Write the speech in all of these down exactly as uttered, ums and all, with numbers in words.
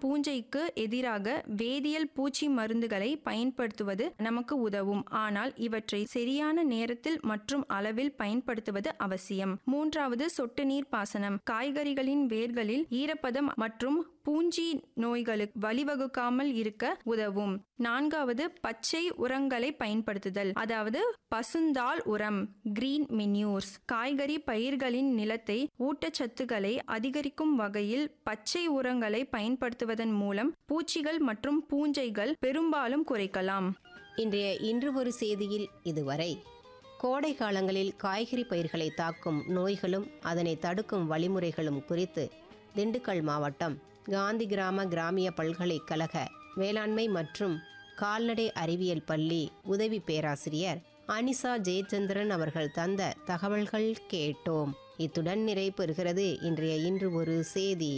பூஞ்சைக்கு எதிராக வேதியியல் பூச்சி மருந்துகளை பயன்படுத்துவது நமக்கு உதவும். ஆனால் இவற்றை சரியான நேரத்தில் மற்றும் அளவில் பயன்படுத்துவது அவசியம். மூன்றாவது, சொட்டு நீர் பாசனம். காய்கறிகளின் வேர்களில் ஈரப்பதம் மற்றும் பூஞ்சி நோய்களுக்கு வழிவகுக்காமல் இருக்க உதவும். நான்காவது, பச்சை உரங்களை பயன்படுத்துதல், அதாவது பசுந்தாள் உரம், கிரீன் மின்யூர்ஸ். காய்கறி பயிர்களின் நிலத்தை ஊட்டச்சத்துக்களை அதிகரிக்கும் வகையில் பச்சை உரங்களை பயன்படுத்துவதன் மூலம் பூச்சிகள் மற்றும் பூஞ்சைகள் பெரும்பாலும் குறைக்கலாம். இன்றைய இன்று ஒரு செய்தியில் இதுவரை கோடை காலங்களில் காய்கறி பயிர்களை தாக்கும் நோய்களும் அதனை தடுக்கும் வழிமுறைகளும் குறித்து திண்டுக்கல் மாவட்டம் காந்தி கிராம கிராமிய பல்கலைக்கழக வேளாண்மை மற்றும் கால்நடை அறிவியல் பள்ளி உதவி பேராசிரியர் அனிசா ஜெயச்சந்திரன் அவர்கள் தந்த தகவல்கள் கேட்டோம். இத்துடன் நிறைவு பெறுகிறது இன்றைய இன்று ஒரு செய்தி.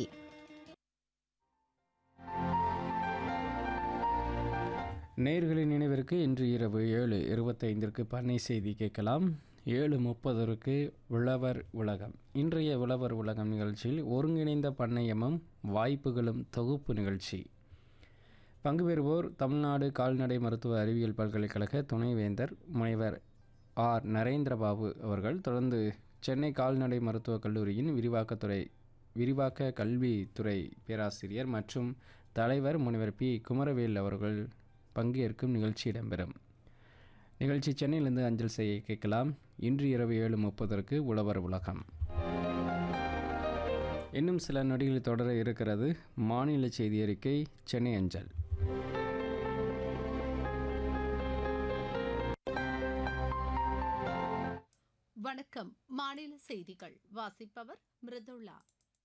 நேயர்களின் நினைவிற்கு இன்று இரவு ஏழு இருபத்தைந்திற்கு பண்ணை செய்தி கேட்கலாம். ஏழு முப்பதற்கு உழவர் உலகம். இன்றைய உழவர் உலகம் நிகழ்ச்சியில் ஒருங்கிணைந்த பண்ணையமும் வாய்ப்புகளும் தொகுப்பு நிகழ்ச்சி. பங்கு பெறுவோர் தமிழ்நாடு கால்நடை மருத்துவ அறிவியல் பல்கலைக்கழக துணைவேந்தர் முனைவர் ஆர் நரேந்திரபாபு அவர்கள். தொடர்ந்து சென்னை கால்நடை மருத்துவக் கல்லூரியின் விரிவாக்கத்துறை விரிவாக்க கல்வித்துறை பேராசிரியர் மற்றும் தலைவர் முனைவர் பி குமரவேல் அவர்கள் பங்கேற்கும் நிகழ்ச்சி இடம்பெறும். நிகழ்ச்சி சென்னையிலிருந்து அஞ்சல் செய்ய கேட்கலாம். இன்று இரவு ஏழு முப்பதற்கு உழவர் உலகம். இன்னும் சில நொடிகளில் தொடர இருக்கிறது மாநில செய்தி அறிக்கை சென்னை அஞ்சல். வணக்கம். மாநில செய்திகள் வாசிப்பவர் மிருதுளா.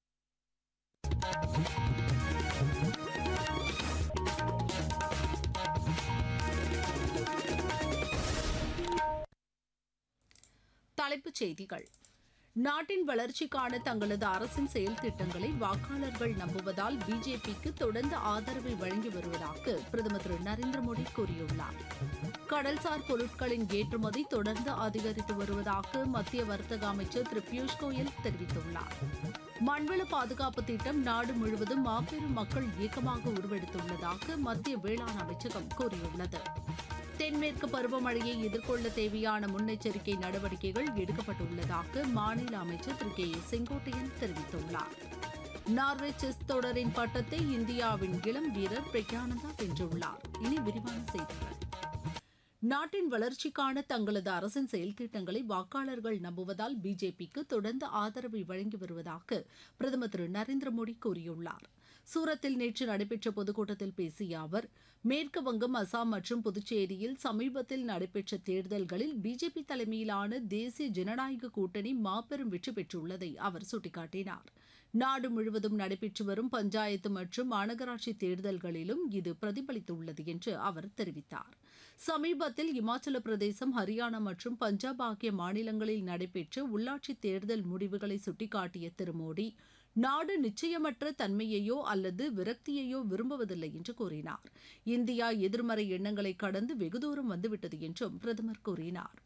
தலைப்புச் செய்திகள். நாட்டின் வளர்ச்சிக்கான தங்களது அரசின் செயல் திட்டங்களை வாக்காளர்கள் நம்புவதால் பிஜேபிக்கு தொடர்ந்து ஆதரவை வழங்கி வருவதாக பிரதமர் திரு நரேந்திர மோடி கூறியுள்ளார். கடல்சார் பொருட்களின் ஏற்றுமதி தொடர்ந்து அதிகரித்து வருவதாக மத்திய வர்த்தக அமைச்சர் திரு பியூஷ் கோயல் தெரிவித்துள்ளார். மண்வள பாதுகாப்பு திட்டம் நாடு முழுவதும் மாபெரும் மக்கள் இயக்கமாக உருவெடுத்துள்ளதாக மத்திய வேளாண் அமைச்சகம் கூறியுள்ளது. தென்மேற்கு பருவமழையை எதிர்கொள்ள தேவையான முன்னெச்சரிக்கை நடவடிக்கைகள் எடுக்கப்பட்டுள்ளதாக மாநில அமைச்சர் திரு கே ஏ செங்கோட்டையன் தெரிவித்துள்ளார். நார்வே செஸ் தொடரின் பட்டத்தை இந்தியாவின் இளம் வீரர் பிரக்யானந்தா வென்றுள்ளார். இனி விரிவான செய்திகள். நாட்டின் வளர்ச்சிக்கான தங்களது அரசின் செயல்திட்டங்களை வாக்காளர்கள் நம்புவதால் பிஜேபிக்கு தொடர்ந்து ஆதரவை வழங்கி வருவதாக பிரதமர் திரு நரேந்திர மோடி கூறியுள்ளார். சூரத்தில் நேற்று நடைபெற்ற பொதுக்கூட்டத்தில் பேசிய அவர், மேற்கு வங்கம், அசாம் மற்றும் புதுச்சேரியில் சமீபத்தில் நடைபெற்ற தேர்தல்களில் பிஜேபி தலைமையிலான தேசிய ஜனநாயக கூட்டணி மாபெரும் வெற்றி பெற்றுள்ளதை அவர் சுட்டிக்காட்டினார். நாடு முழுவதும் நடைபெற்று வரும் பஞ்சாயத்து மற்றும் மாநகராட்சி தேர்தல்களிலும் இது பிரதிபலித்துள்ளது என்று அவர் தெரிவித்தார். சமீபத்தில் இமாச்சல பிரதேசம், ஹரியானா மற்றும் பஞ்சாப் ஆகிய மாநிலங்களில் நடைபெற்ற உள்ளாட்சி தேர்தல் முடிவுகளை சுட்டிக்காட்டிய திரு மோடி, நாடு நிச்சயமற்ற தன்மையையோ அல்லது விரக்தியையோ விரும்புவதில்லை என்று கூறினார். இந்தியா எதிர்மறை எண்ணங்களை கடந்து வெகுதூரம் வந்துவிட்டது என்றும் பிரதமர் கூறினார்.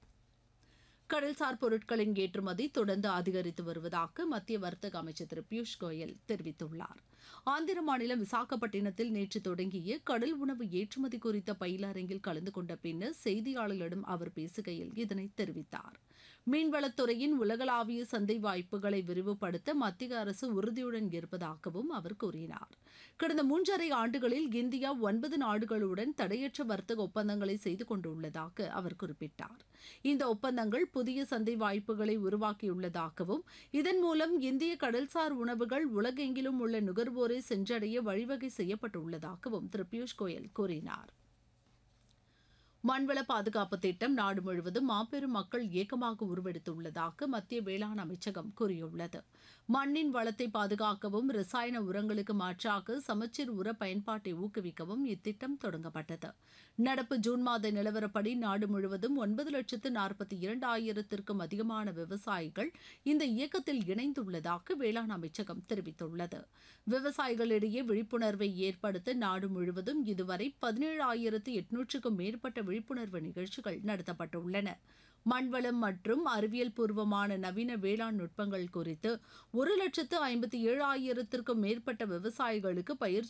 கடல்சார் பொருட்களின் ஏற்றுமதி தொடர்ந்து அதிகரித்து வருவதாக மத்திய வர்த்தக அமைச்சர் திரு பியூஷ் கோயல் தெரிவித்துள்ளார். ஆந்திர மாநிலம் விசாகப்பட்டினத்தில் நேற்று தொடங்கிய கடல் உணவு ஏற்றுமதி குறித்த பயிலரங்கில் கலந்து கொண்ட பின்னர் செய்தியாளர்களிடம் அவர் பேசுகையில் இதனை தெரிவித்தார். மீன்வளத்துறையின் உலகளாவிய சந்தை வாய்ப்புகளை விரிவுபடுத்த மத்திய அரசு உறுதியுடன் இருப்பதாகவும் அவர் கூறினார். கடந்த மூன்றரை ஆண்டுகளில் இந்தியா ஒன்பது நாடுகளுடன் தடையற்ற வர்த்தக ஒப்பந்தங்களை செய்து கொண்டுள்ளதாக அவர் குறிப்பிட்டார். இந்த ஒப்பந்தங்கள் புதிய சந்தை வாய்ப்புகளை உருவாக்கியுள்ளதாகவும் இதன் மூலம் இந்திய கடல்சார் உணவுகள் உலகெங்கிலும் உள்ள நுகர்வோரை சென்றடைய வழிவகை செய்யப்பட்டுள்ளதாகவும் திரு பியூஷ் கோயல் கூறினார். மண்வள பாதுகாப்பு திட்டம் நாடு முழுவதும் மாபெரும் மக்கள் இயக்கமாக உருவெடுத்துள்ளதாக மத்திய வேளாண் அமைச்சகம் கூறியுள்ளது. மண்ணின் வளத்தை பாதுகாக்கவும் ரசாயன உரங்களுக்கு மாற்றாக சமச்சீர் உர பயன்பாட்டை ஊக்குவிக்கவும் இத்திட்டம் தொடங்கப்பட்டது. நடப்பு ஜூன் மாத நிலவரப்படி நாடு முழுவதும் ஒன்பது லட்சத்து நாற்பத்தி இரண்டாயிரத்திற்கும் அதிகமான விவசாயிகள் இந்த இயக்கத்தில் இணைந்துள்ளதாக வேளாண் அமைச்சகம் தெரிவித்துள்ளது. விவசாயிகளிடையே விழிப்புணர்வை ஏற்படுத்த நாடு முழுவதும் இதுவரை பதினேழாயிரத்து எட்நூற்றுக்கும் மேற்பட்ட விழிப்புணர்வு நிகழ்ச்சிகள் நடத்தப்பட்டுள்ளன. மண்வளம் மற்றும் அறிவியல் பூர்வமான நவீன வேளாண் நுட்பங்கள் குறித்து ஒரு லட்சத்து ஐம்பத்தி ஏழாயிரத்திற்கும் மேற்பட்ட விவசாயிகளுக்கு பயிற்சி